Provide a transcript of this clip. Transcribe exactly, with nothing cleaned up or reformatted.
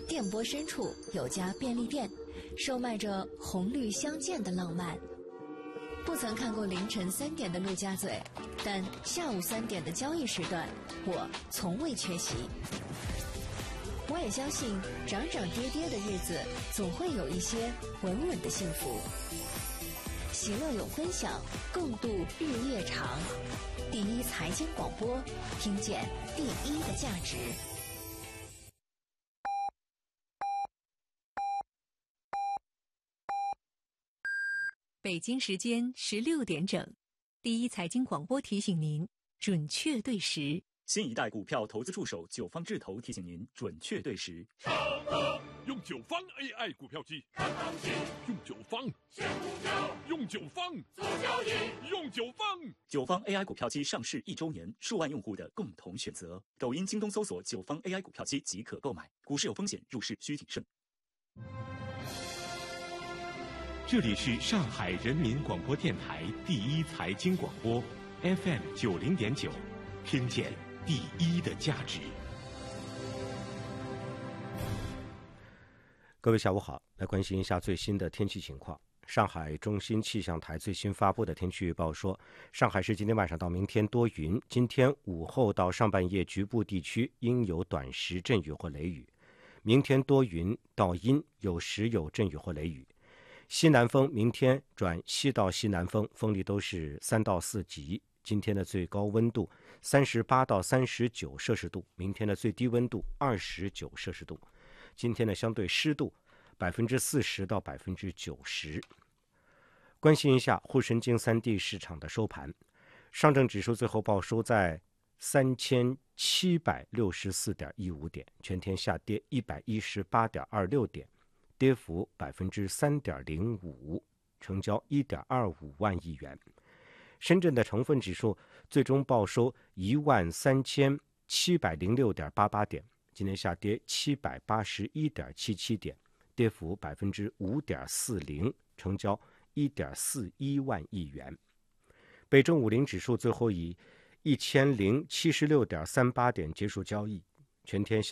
电波深处有家便利店，售卖着红绿相间的浪漫。不曾看过凌晨三点的陆家嘴，但下午三点的交易时段，我从未缺席。我也相信，涨涨跌跌的日子，总会有一些稳稳的幸福。喜乐有分享，共度日夜长。第一财经广播，听见第一的价值。 北京时间十六点整，第一财经广播提醒您准确对时。 新一代股票投资助手九方智投提醒您准确对时。 上车用九方 A I 股票机看行情，用九方选股票，用九方做交易，用九方。 九方 A I 股票机上市一周年，数万用户的共同选择。抖音、京东搜索九方 A I 股票机即可购买。股市有风险，入市需谨慎。 这里是上海人民广播电台第一财经广播 F M 九零点九，听见第一的价值。 各位下午好，来关心一下最新的天气情况。上海中心气象台最新发布的天气预报说，上海市今天晚上到明天多云，今天午后到上半夜局部地区应有短时阵雨或雷雨，明天多云到阴，有时有阵雨或雷雨。西南风明天转西到西南风，风力都是三到四级。今天的最高温度三十八到三十九摄氏度，明天的最低温度二十九摄氏度。今天的相对湿度百分之四十到百分之九十。关心一下沪深京三地市场的收盘，上证指数最后报收在三千七百六十四点一五点，全天下跌一百一十八点二六点，跌幅百分之三点零五，成交一点二五万亿元。深圳的成分指数最终报收一万三千七百零六点八八点，今天下跌七百八十一点七七点，跌幅百分之五点四零，成交一点四一万亿元。北证五零指数最后以一千零七十六点三八点结束交易，全天下